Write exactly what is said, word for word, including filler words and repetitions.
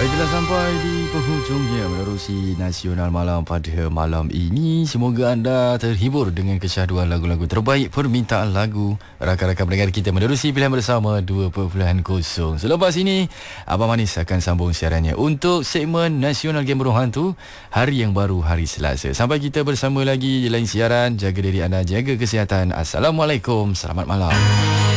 Baik, telah sampai di penghujungnya menerusi Nasional Malam pada malam ini. Semoga anda terhibur dengan kesyahduan lagu-lagu terbaik permintaan lagu rakan-rakan pendengar kita menerusi pilihan bersama dua titik kosong. Selepas ini, Abang Manis akan sambung siarannya untuk segmen Nasional Game Burung Hantu hari yang baru, hari Selasa. Sampai kita bersama lagi di lain siaran, jaga diri anda, jaga kesihatan. Assalamualaikum, selamat malam.